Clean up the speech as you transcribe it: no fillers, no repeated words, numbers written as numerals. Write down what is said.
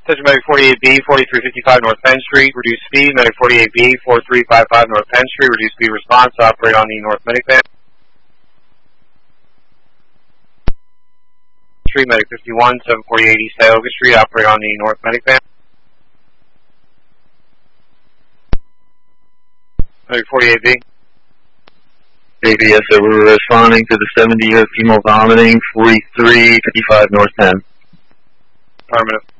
Attention Medic 48B, 4355 North Penn Street, reduce speed. Medic 48B, 4355 North Penn Street, reduce speed response, operate on the North Minivan. Street, Medic 51, 748 East Tioga Street, operate on the North Minivan. Medic 48B. ABS, so we're responding to the 70-year female vomiting, 4355 North Penn. Affirmative.